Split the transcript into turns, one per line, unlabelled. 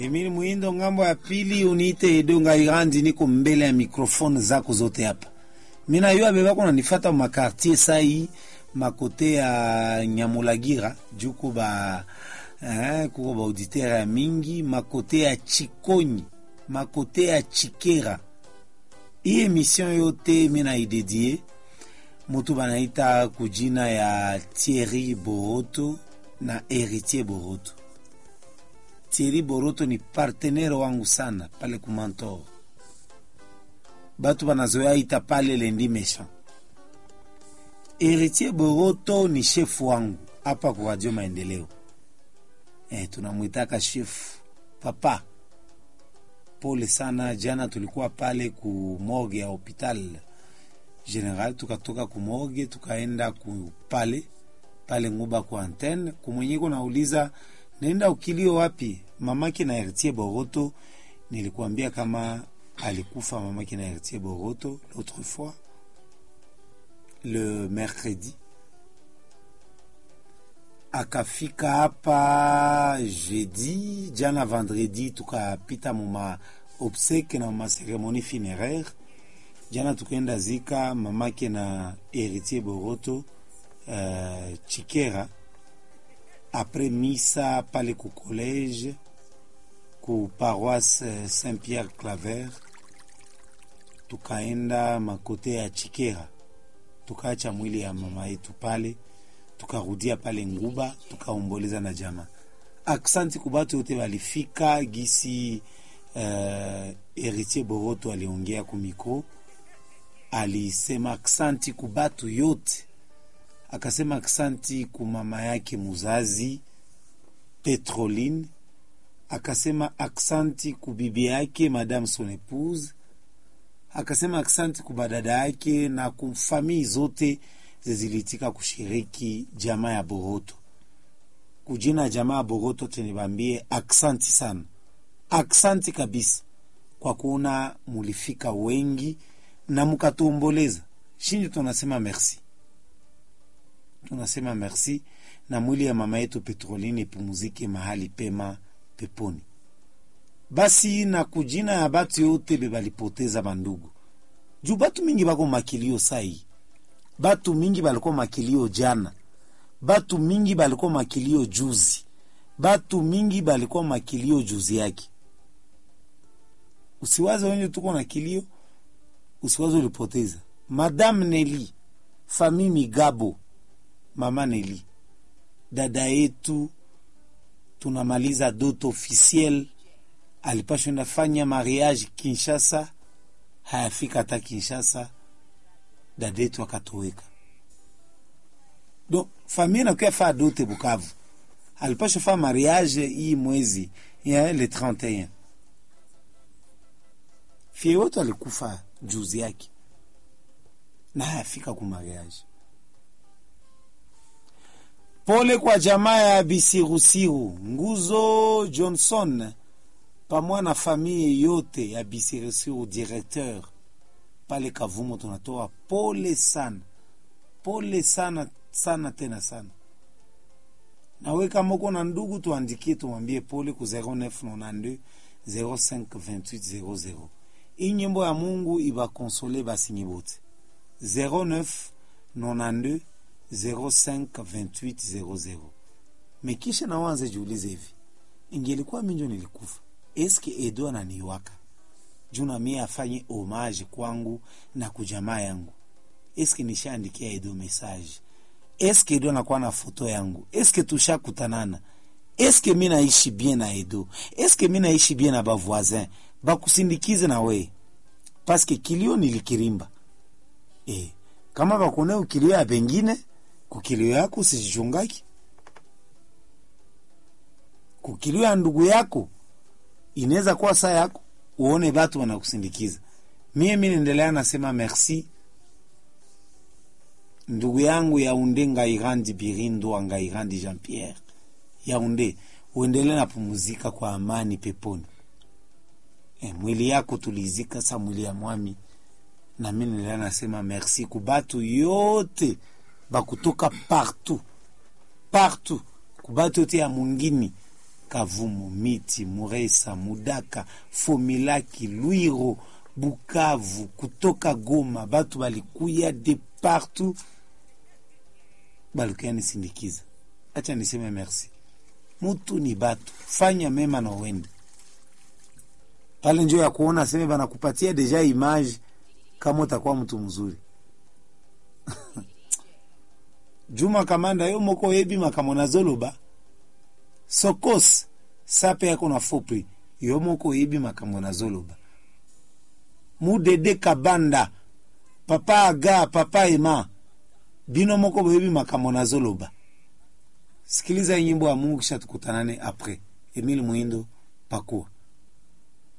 Emili Muindo ngambo ya pili uniite Edonga Irandi niko mbele ya mikrofoni zako zote hapa. Mina yua beba kuna nifata makartier sai makote ya Nyamulagira juko ba kuko ba auditeur ya mingi makote ya Chikonyi, makote ya Chikera. Hii emission yote mina idedie mutu banaita kujina ya Thierry Boroto na Héritier Boroto. Thierry Boroto ni partenaire wangu sana pale kumantor. Batu banazoea ita pale Lendi Méchant. Héritier Boroto ni chef wangu hapa kwa Radio Maendeleo. Tunamuitaka chef papa. Pole sana, jana tulikuwa pale ku morgue ya hospital general, tukatoka ku morgue tukaenda ku pale Nguba kwa antenne. Kumwenyeko nauliza nenda ukilio wapi? Mamake na Héritier Boroto, nilikuambia kama alikufa mamake na Héritier Boroto l'autre fois le mercredi. Akafika hapa jeudi, jana vendredi tukapita muma obsèque na muma cérémonie funéraire. Jana tukaenda zika mamake na Héritier Boroto Chikera. Après misa pale ku collège ku paroisse Saint-Pierre Claver, tukaenda makote ya Chikera, tukaacha mwili ya mama yetu pale, tukarudia pale Nguba, tukaomboleza na jamaa. Aksanti kubatu yote walifika gisi. Héritier Boroto aliongea ku mikro, alisema aksanti kubatu yote. Akasema aksanti ku mama yake muzazi Petroline, akasema aksanti ku bibi yake madame son épouse, akasema aksanti ku badada yake na ku famille zote zilitika kushiriki jamaa ya Boroto. Kujina jamaa ya Boroto tenibambie aksanti sana. Aksanti kabisa kwa kuona mulifika wengi na mukatuomboleza. Shinji tunasema merci. Tunasema merci na mwili ya mama yetu Petroline ipumuzike mahali pema peponi. Basi na kujina ya batu yote bebalipoteza bandugu. Juu batu mingi bako makilio sai. Batu mingi baliko makilio jana. Batu mingi baliko makilio juzi. Batu mingi baliko makilio juzi yake. Usiwaze wenye tuko na kilio, usiwaze ulipoteza. Madame Nelly, famille Migabo, mama Nelly, dada yetu, tunamaliza dot officiel, alipashwa nafanya mariage Kinshasa, hayafika hata Kinshasa, dada yetu akatoweka. Donc, famille na kuya faa dote Bukavu, alipashwa faa mariage hii mwezi, le 31. Fie wote alikufa juzi yake na hayafika ku mariage. Pole kwa jamaa ya Bisirusiru, Nguzo Johnson, pamoja na familia yote ya Bisirusiru, directeur pale Kavumo, tunatoa pole sana. Pole sana sana tena sana. Na wewe kama uko na ndugu tuandikie, tumwambie pole ku 0992 052800. Hii nyimbo ya Mungu iba konsole basinyi bote. 0992 052800. Mekisha na wanze jiulize hivi, ingelikuwa minjo nilikufa, eske Edo ananiwaka juna mimi afanye homage kwangu na kujamaa yangu? Eske nishaandikia Edo message? Eske Edo anakuwa na foto yangu? Eske tushakutanana? Eske mimi naishi bien na Edo? Eske mimi naishi bien na ba voisin bakusindikize na we? Paske kilio nilikirimba. Kama bakone ukilio ya bengine, kukilio yako usijichungaki. Kukilio ya ndugu yako inaweza kuwa saa yako, uone batu wanakusindikiza. Mimi niendelea nasema merci ndugu yangu Yaoundé Ngairandi Birindo Ngairandi Jean Pierre. Yaoundé, uendelee na pumuzika kwa amani peponi. Mwili yako tulizika sa mwili ya mwami. Na mimi niendelea nasema merci kubatu yote bakutoka partout. Kubatu yote ya mungini Kavumu, Miti, Muresa, Mudaka, Fomilaki, Lwiro, Bukavu, kutoka Goma, batu balikuya de partout, balukia nisindikiza. Acha niseme merci. Mutu ni batu, fanya mema na uende. Pale njoo ya kuona seme bana kupatia deja image kama utakuwa mtu mzuri. Juma Kamanda yo moko yebi makamona zoloba. Sokos sape yako na fopri yo moko yebi makamona zoloba. Mudede Kabanda, Papa Aga, Papa Ema, bino moko yebi makamona zoloba. Sikiliza nyimbo ya Mungu kisha tukutanane après. Emile Muindo Pakua.